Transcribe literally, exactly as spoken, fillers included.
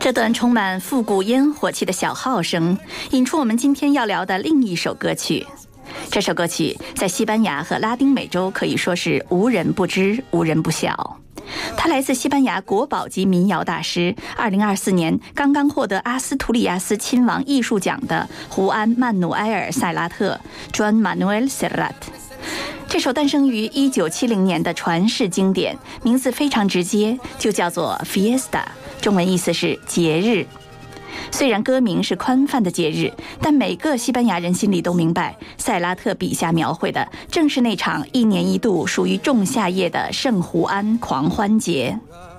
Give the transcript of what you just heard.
这段充满复古烟火气的小号声，引出我们今天要聊的另一首歌曲。这首歌曲在西班牙和拉丁美洲可以说是无人不知、无人不晓。它来自西班牙国宝级民谣大师，二零二四年刚刚获得阿斯图里亚斯亲王艺术奖的胡安·曼努埃尔·塞拉特 （Juan Manuel Serrat）。这首诞生于一九七零年的传世经典，名字非常直接，就叫做 Fiesta， 中文意思是节日。虽然歌名是宽泛的节日，但每个西班牙人心里都明白，塞拉特笔下描绘的正是那场一年一度属于仲夏夜的圣胡安狂欢节。